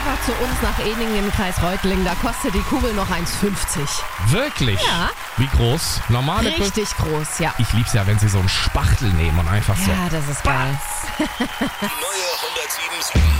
einfach zu uns nach Eningen im Kreis Reutlingen. Da kostet die Kugel noch 1,50. Wirklich? Ja. Wie groß? Normale Kugel? Richtig groß, ja. Ich lieb's ja, wenn sie so einen Spachtel nehmen und einfach so. Ja, das ist geil. Die neue 107.7